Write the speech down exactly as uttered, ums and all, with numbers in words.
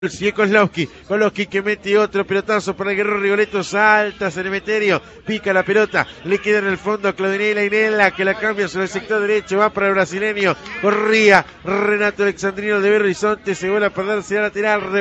Sigue Kozlowski, Kozlowski que mete otro pelotazo para el Guerrero Rigoletto, salta Cementerio, pica la pelota, le queda en el fondo a Claudinella Inella que la cambia sobre el sector derecho, va para el brasileño, corría Renato Alexandrino de Belo Horizonte, se vuelve a perder, se da lateral,